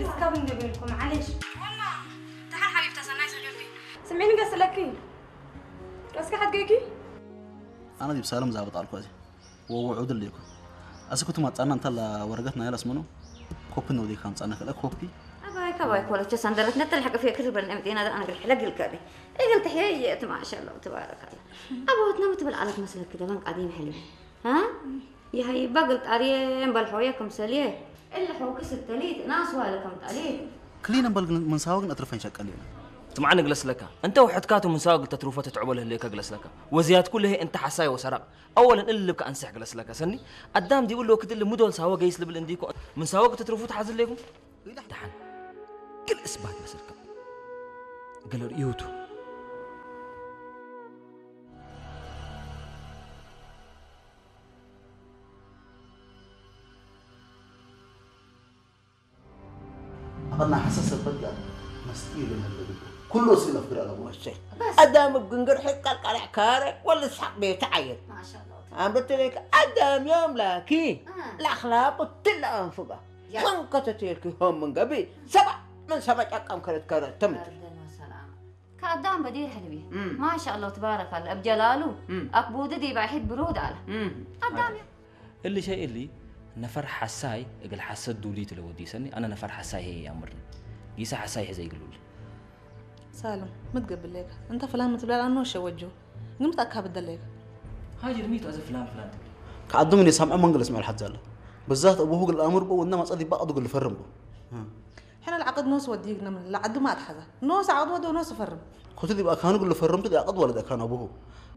الاسكابن قبلكم معلش والله تعال حبيبتي سناي سجلتي سمعيني قص لكي راسك حد جاكي انا دي بسالم زابط على الكوازي ووعود ليكم كنت ما تصنع انت ورقتنا يلا اسمنو كوبي نودي كان تصنع كلا كوبي كوايك ولا تسندلت نتل حق فيها كتب النمتين هذا أنا قلت حلق الكابي إيه قلت حييت ما شاء الله تبارك الله أبو تنام تبل على مسألة كده بنك قديم حلو ها يا هي بقلت أريم بالحويكم سليه إلا حوكس التليت ناس والكم تليت كلينا بلغ من ساوق نطرفين شكلنا تمعنا جلس لك انت وحدكاتو من ساق تتروفه تعبله ليك جلس لك وزياد كله انت حساي وسرق اولا اللي بك انسح جلس لك سني قدام دي يقول له كده اللي مدول ساوا جيس لبل انديكو من ساق تتروفه تحزل لكم دحن كل اثبات مسرك قالوا ريوتو أنا حساس البدء مستيل من اللي كله سيلا في رأى أبوه الشيء أدام بجنجر حق القلع كارك ولا صح بيتعين ما شاء الله أنا بتلك أدام يوم لكن الأخلاق تلا أنفقه من كتتيلك هم من قبل سبع أقام كانت تمت كأدام بدير حلوي ما شاء الله تبارك الله بجلاله أقبود دي بعيد برود على أدام اللي شيء اللي نفر حساي اقل حسد دوليت لو ودي سني انا نفر حساي هي امرني يسا حساي زي يقولوا لي سالم متقبل لك انت فلان متبلال انه شوجو قمت اكاب الدليك هاجر ميت از فلان كعدمني سامع منجلس مع الحد زاله بالذات ابوه قال الامر بو وانما صدي بعض قال فرم بو احنا العقد نوس وديقنا من العقد ما اتحذا نوس عقد ودو نوس فرم كنت دي بقى كانوا قال فرمت دي عقد ولا ده كان ابوه